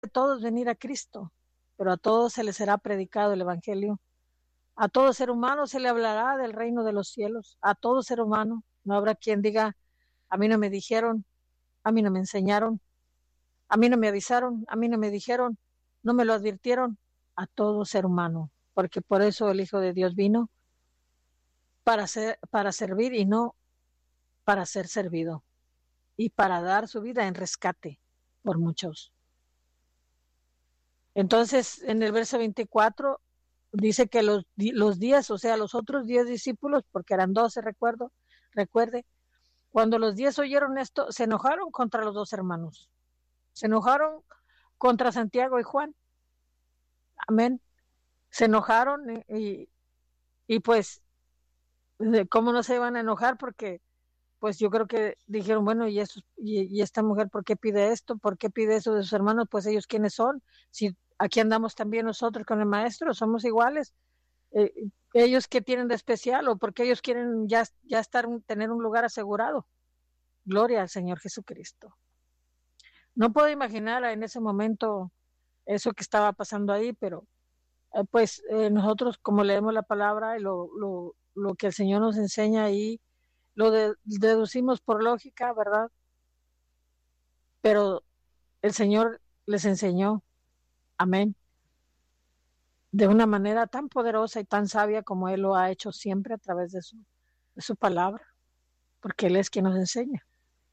todos venir a Cristo, pero a todos se les será predicado el Evangelio. A todo ser humano se le hablará del reino de los cielos, a todo ser humano. No habrá quien diga, a mí no me dijeron, a mí no me enseñaron, a mí no me avisaron, a mí no me dijeron, no me lo advirtieron, a todo ser humano, porque por eso el Hijo de Dios vino para servir y no para ser servido, y para dar su vida en rescate por muchos. Entonces, en el verso 24 dice que los 10, o sea, los otros 10 discípulos, porque eran 12, recuerde, cuando los 10 oyeron esto, se enojaron contra los dos hermanos, se enojaron contra Santiago y Juan, amén, se enojaron y pues, ¿cómo no se iban a enojar? Porque pues yo creo que dijeron, bueno, y esta mujer, ¿por qué pide esto? ¿Por qué pide eso de sus hermanos? Pues ellos, ¿quiénes son? Si aquí andamos también nosotros con el maestro, somos iguales. Eh, ellos, ¿qué tienen de especial? ¿O porque ellos quieren ya tener un lugar asegurado? Gloria al Señor Jesucristo. No puedo imaginar en ese momento eso que estaba pasando ahí, pero nosotros como leemos la palabra y lo que el Señor nos enseña ahí, deducimos por lógica, ¿verdad? Pero el Señor les enseñó, amén, de una manera tan poderosa y tan sabia como Él lo ha hecho siempre a través de su palabra, porque Él es quien nos enseña.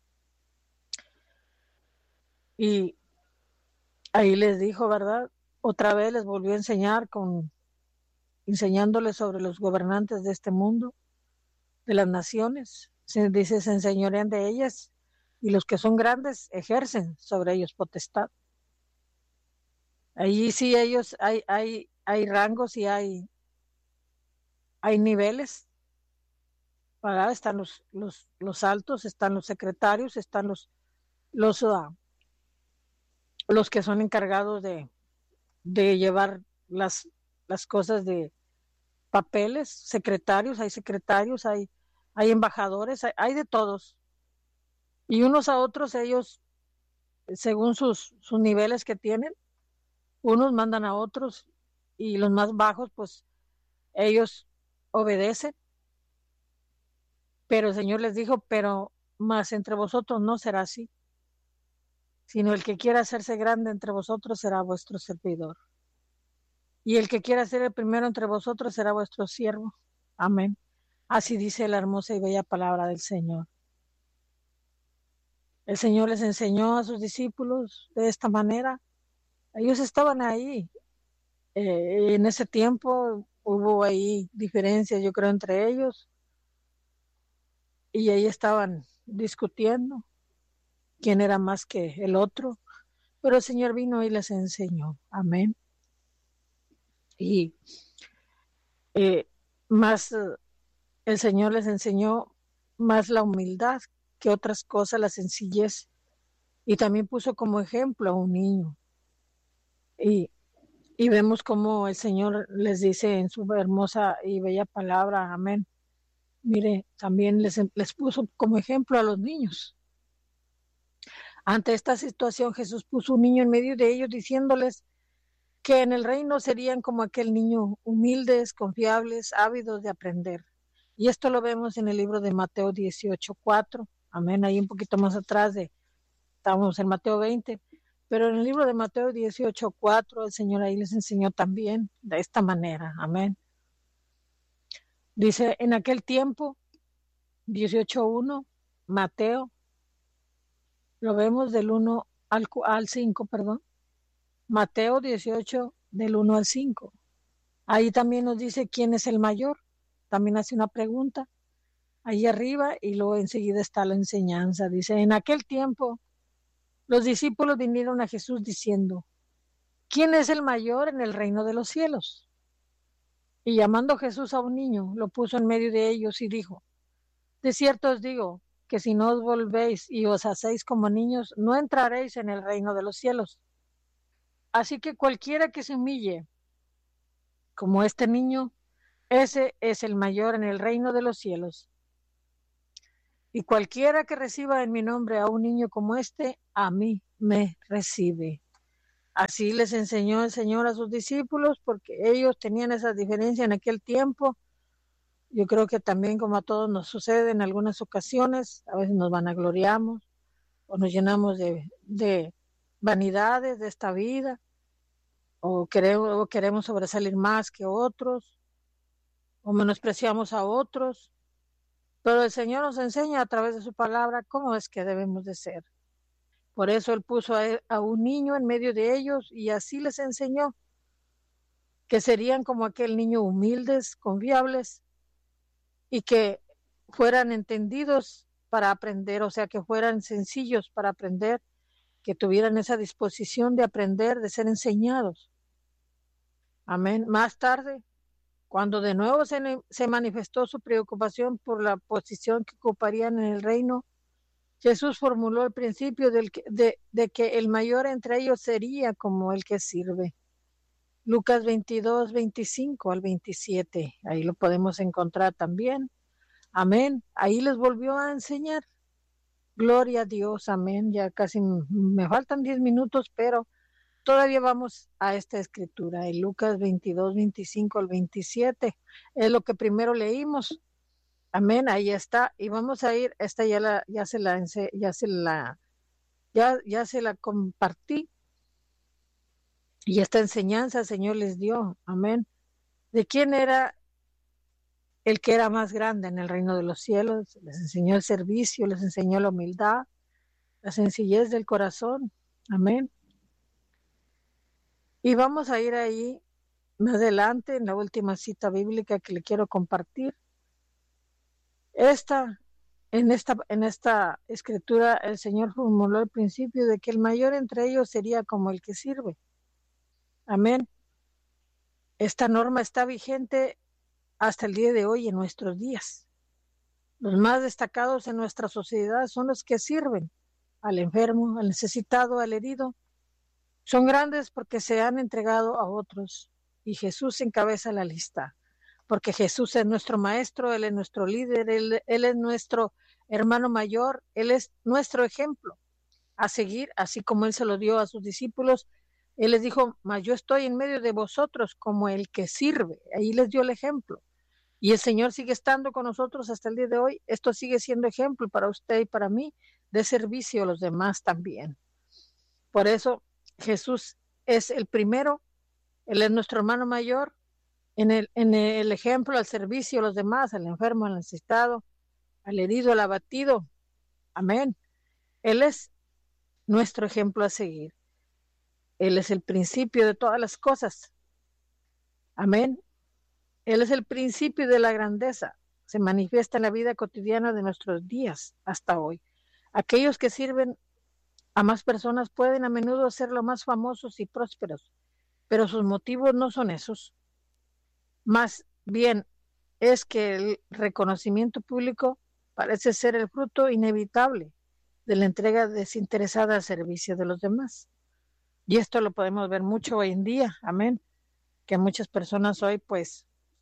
Y ahí les dijo, ¿verdad? Otra vez les volvió a enseñar enseñándoles sobre los gobernantes de este mundo, de las naciones. Se dice, se enseñorean de ellas y los que son grandes ejercen sobre ellos potestad. Allí sí hay rangos y hay niveles, ¿verdad? Están los altos, están los secretarios, están los, uh, los que son encargados de llevar las cosas de papeles, secretarios, hay embajadores, hay de todos. Y unos a otros, ellos, según sus niveles que tienen, unos mandan a otros y los más bajos, pues ellos obedecen. Pero el Señor les dijo, pero más entre vosotros no será así, sino el que quiera hacerse grande entre vosotros será vuestro servidor. Y el que quiera ser el primero entre vosotros será vuestro siervo. Amén. Así dice la hermosa y bella palabra del Señor. El Señor les enseñó a sus discípulos de esta manera. Ellos estaban ahí. En ese tiempo hubo ahí diferencias, yo creo, entre ellos. Y ahí estaban discutiendo quién era más que el otro. Pero el Señor vino y les enseñó. Amén. Y eh, más el Señor les enseñó más la humildad que otras cosas, la sencillez. Y también puso como ejemplo a un niño. Y, y vemos cómo el Señor les dice en su hermosa y bella palabra, amén. Mire, también les puso como ejemplo a los niños. Ante esta situación, Jesús puso un niño en medio de ellos, diciéndoles que en el reino serían como aquel niño, humildes, confiables, ávidos de aprender. Y esto lo vemos en el libro de Mateo 18:4. Amén, ahí un poquito más atrás estábamos en Mateo 20. Pero en el libro de Mateo 18:4, el Señor ahí les enseñó también de esta manera. Amén. Dice, en aquel tiempo, 18:1, Mateo, lo vemos del 1 al 5, perdón. Mateo 18, del 1 al 5. Ahí también nos dice quién es el mayor. También hace una pregunta ahí arriba y luego enseguida está la enseñanza. Dice, en aquel tiempo los discípulos vinieron a Jesús diciendo, ¿quién es el mayor en el reino de los cielos? Y llamando Jesús a un niño, lo puso en medio de ellos y dijo, de cierto os digo que si no os volvéis y os hacéis como niños, no entraréis en el reino de los cielos. Así que cualquiera que se humille como este niño, ese es el mayor en el reino de los cielos. Y cualquiera que reciba en mi nombre a un niño como este, a mí me recibe. Así les enseñó el Señor a sus discípulos, porque ellos tenían esa diferencia en aquel tiempo. Yo creo que también, como a todos nos sucede en algunas ocasiones, a veces nos vanagloriamos o nos llenamos de vanidades de esta vida, o queremos sobresalir más que otros, o menospreciamos a otros. Pero el Señor nos enseña a través de su palabra cómo es que debemos de ser. Por eso Él puso a un niño en medio de ellos y así les enseñó que serían como aquel niño, humildes, confiables, y que fueran entendidos para aprender, o sea, que fueran sencillos para aprender, que tuvieran esa disposición de aprender, de ser enseñados. Amén. Más tarde, cuando de nuevo se manifestó su preocupación por la posición que ocuparían en el reino, Jesús formuló el principio de que el mayor entre ellos sería como el que sirve. Lucas 22, 25 al 27, ahí lo podemos encontrar también. Amén. Ahí les volvió a enseñar. Gloria a Dios, amén. Ya casi me faltan 10 minutos, pero todavía vamos a esta escritura. En Lucas 22, 25 al 27, es lo que primero leímos. Amén, ahí está. Y vamos a ir, esta ya se la compartí. Y esta enseñanza el Señor les dio. Amén. ¿De quién era el que era más grande en el reino de los cielos? Les enseñó el servicio, les enseñó la humildad, la sencillez del corazón. Amén. Y vamos a ir ahí más adelante en la última cita bíblica que le quiero compartir. En esta escritura el Señor formuló el principio de que el mayor entre ellos sería como el que sirve. Amén. Esta norma está vigente hasta el día de hoy en nuestros días. Los más destacados en nuestra sociedad son los que sirven al enfermo, al necesitado, al herido. Son grandes porque se han entregado a otros y Jesús encabeza la lista. Porque Jesús es nuestro maestro, Él es nuestro líder, Él es nuestro hermano mayor, Él es nuestro ejemplo a seguir, así como Él se lo dio a sus discípulos. Él les dijo, mas yo estoy en medio de vosotros como el que sirve. Ahí les dio el ejemplo. Y el Señor sigue estando con nosotros hasta el día de hoy. Esto sigue siendo ejemplo para usted y para mí de servicio a los demás también. Por eso Jesús es el primero, Él es nuestro hermano mayor, en el ejemplo, al servicio a los demás, al enfermo, al necesitado, al herido, al abatido. Amén. Él es nuestro ejemplo a seguir. Él es el principio de todas las cosas. Amén. Él es el principio de la grandeza. Se manifiesta en la vida cotidiana de nuestros días hasta hoy. Aquellos que sirven a más personas pueden a menudo ser los más famosos y prósperos, pero sus motivos no son esos. Más bien es que el reconocimiento público parece ser el fruto inevitable de la entrega desinteresada al servicio de los demás. Y esto lo podemos ver mucho hoy en día, amén, que muchas personas hoy pues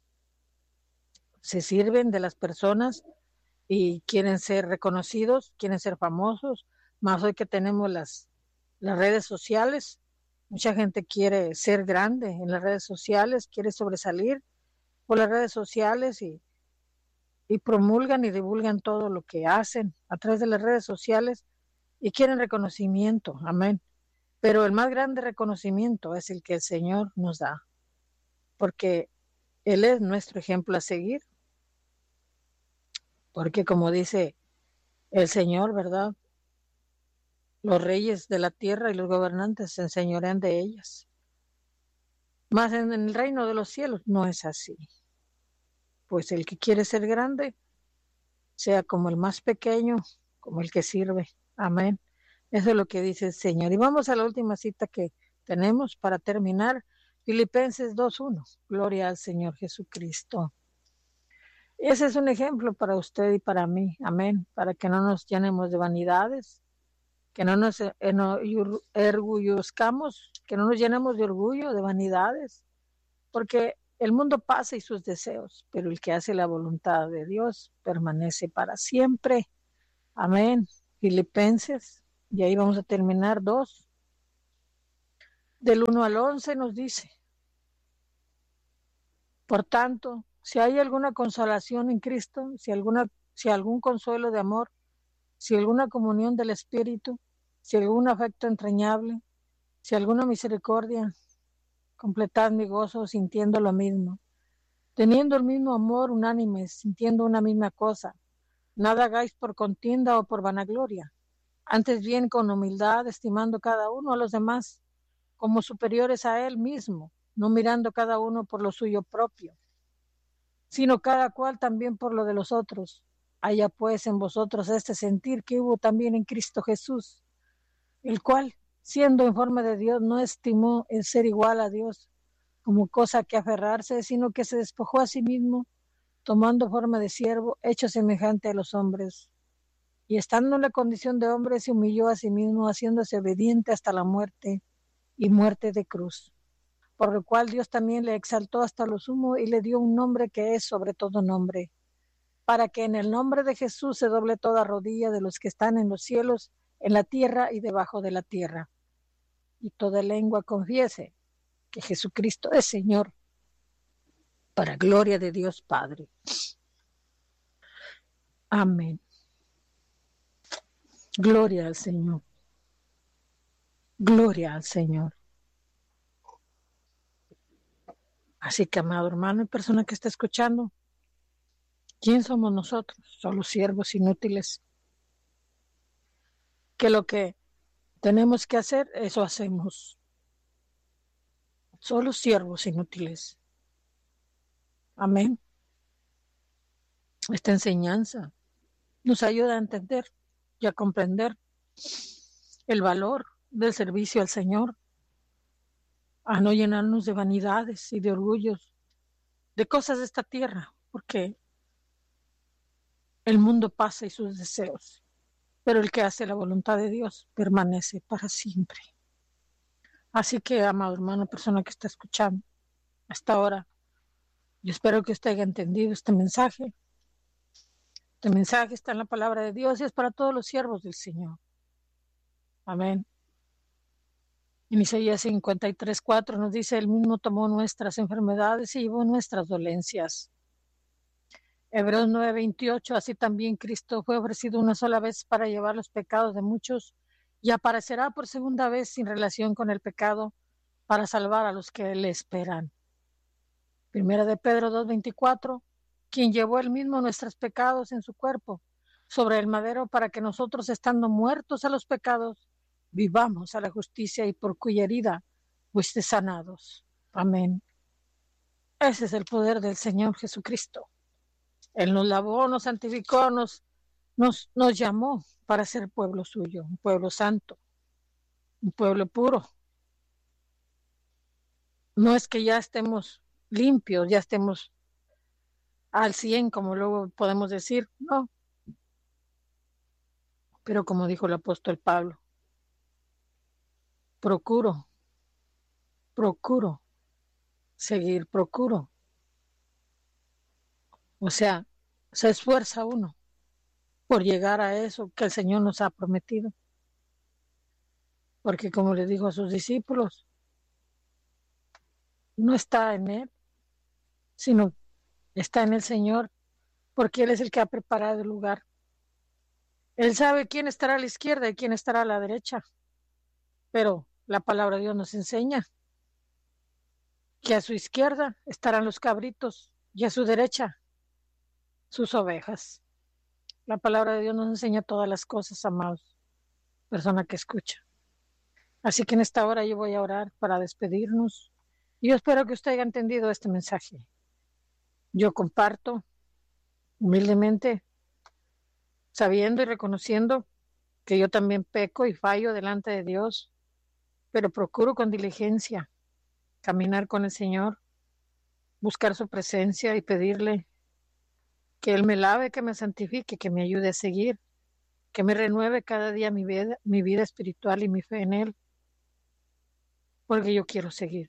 se sirven de las personas y quieren ser reconocidos, quieren ser famosos, más hoy que tenemos las redes sociales, mucha gente quiere ser grande en las redes sociales, quiere sobresalir por las redes sociales y promulgan y divulgan todo lo que hacen a través de las redes sociales y quieren reconocimiento, amén. Pero el más grande reconocimiento es el que el Señor nos da, porque Él es nuestro ejemplo a seguir, porque como dice el Señor, ¿verdad? Los reyes de la tierra y los gobernantes se enseñorean de ellas. Mas en el reino de los cielos no es así. Pues el que quiere ser grande, sea como el más pequeño, como el que sirve. Amén. Eso es lo que dice el Señor. Y vamos a la última cita que tenemos para terminar. Filipenses 2:1. Gloria al Señor Jesucristo. Ese es un ejemplo para usted y para mí. Amén. Para que no nos llenemos de vanidades, que no nos orgullezcamos, que no nos llenemos de orgullo, de vanidades, porque el mundo pasa y sus deseos, pero el que hace la voluntad de Dios permanece para siempre. Amén. Filipenses, y ahí vamos a terminar 2. del 1 al 11 nos dice: por tanto, si hay alguna consolación en Cristo, si algún consuelo de amor, si alguna comunión del Espíritu, si algún afecto entrañable, si alguna misericordia, completad mi gozo sintiendo lo mismo, teniendo el mismo amor unánime, sintiendo una misma cosa. Nada hagáis por contienda o por vanagloria, antes bien con humildad, estimando cada uno a los demás como superiores a él mismo, no mirando cada uno por lo suyo propio, sino cada cual también por lo de los otros. Haya pues en vosotros este sentir que hubo también en Cristo Jesús, el cual, siendo en forma de Dios, no estimó el ser igual a Dios como cosa que aferrarse, sino que se despojó a sí mismo, tomando forma de siervo, hecho semejante a los hombres. Y estando en la condición de hombre, se humilló a sí mismo, haciéndose obediente hasta la muerte y muerte de cruz. Por lo cual Dios también le exaltó hasta lo sumo y le dio un nombre que es sobre todo nombre, para que en el nombre de Jesús se doble toda rodilla de los que están en los cielos, en la tierra y debajo de la tierra, y toda lengua confiese que Jesucristo es Señor, para gloria de Dios Padre. Amén. Gloria al Señor. Gloria al Señor. Así que, amado hermano y persona que está escuchando, ¿quién somos nosotros? Solo siervos inútiles, que lo que tenemos que hacer, eso hacemos. Solo siervos inútiles. Amén. Esta enseñanza nos ayuda a entender y a comprender el valor del servicio al Señor, a no llenarnos de vanidades y de orgullos, de cosas de esta tierra, porque el mundo pasa y sus deseos, pero el que hace la voluntad de Dios permanece para siempre. Así que, amado hermano, persona que está escuchando hasta ahora, yo espero que usted haya entendido este mensaje. Este mensaje está en la palabra de Dios y es para todos los siervos del Señor. Amén. En Isaías 53:4 nos dice: Él mismo tomó nuestras enfermedades y llevó nuestras dolencias. Hebreos 9:28, así también Cristo fue ofrecido una sola vez para llevar los pecados de muchos y aparecerá por segunda vez sin relación con el pecado para salvar a los que le esperan. Primera de Pedro 2:24, quien llevó él mismo nuestros pecados en su cuerpo sobre el madero para que nosotros, estando muertos a los pecados, vivamos a la justicia, y por cuya herida fuiste sanados. Amén. Ese es el poder del Señor Jesucristo. Él nos lavó, nos santificó, nos llamó para ser pueblo suyo, un pueblo santo, un pueblo puro. No es que ya estemos limpios, ya estemos al 100, como luego podemos decir, no. Pero como dijo el apóstol Pablo, procuro seguir, procuro. O sea, se esfuerza uno por llegar a eso que el Señor nos ha prometido. Porque como le dijo a sus discípulos, no está en Él, sino está en el Señor, porque Él es el que ha preparado el lugar. Él sabe quién estará a la izquierda y quién estará a la derecha, pero la palabra de Dios nos enseña que a su izquierda estarán los cabritos y a su derecha sus ovejas. La palabra de Dios nos enseña todas las cosas, amados, persona que escucha. Así que en esta hora yo voy a orar para despedirnos. Y yo espero que usted haya entendido este mensaje. Yo comparto humildemente, sabiendo y reconociendo que yo también peco y fallo delante de Dios, pero procuro con diligencia caminar con el Señor, buscar su presencia y pedirle que Él me lave, que me santifique, que me ayude a seguir, que me renueve cada día mi vida espiritual y mi fe en Él, porque yo quiero seguir.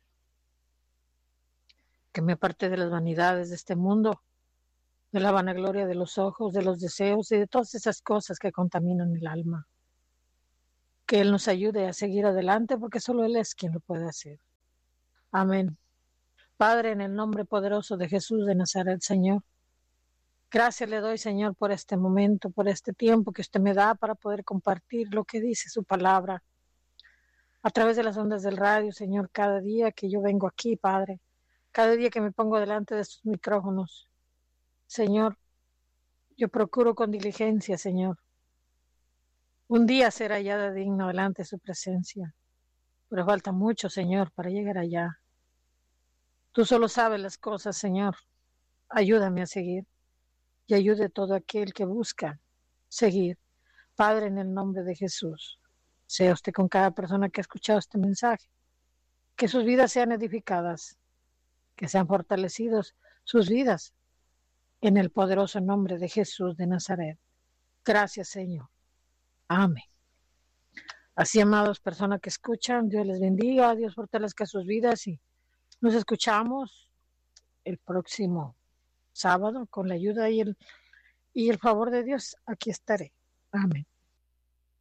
Que me aparte de las vanidades de este mundo, de la vanagloria de los ojos, de los deseos y de todas esas cosas que contaminan el alma. que Él nos ayude a seguir adelante, porque solo Él es quien lo puede hacer. Amén. Padre, en el nombre poderoso de Jesús de Nazaret, Señor, gracias le doy, Señor, por este momento, por este tiempo que usted me da para poder compartir lo que dice su palabra a través de las ondas del radio, Señor, cada día que yo vengo aquí, Padre, cada día que me pongo delante de estos micrófonos. Señor, yo procuro con diligencia, Señor, un día ser hallada digno delante de su presencia, pero falta mucho, Señor, para llegar allá. Tú solo sabes las cosas, Señor. Ayúdame a seguir y ayude a todo aquel que busca seguir. Padre, en el nombre de Jesús, sea usted con cada persona que ha escuchado este mensaje, que sus vidas sean edificadas, que sean fortalecidos sus vidas, en el poderoso nombre de Jesús de Nazaret. Gracias, Señor. Amén. Así, amados, personas que escuchan, Dios les bendiga, Dios fortalezca sus vidas y nos escuchamos el próximo sábado con la ayuda y el favor de Dios. Aquí estaré. Amén.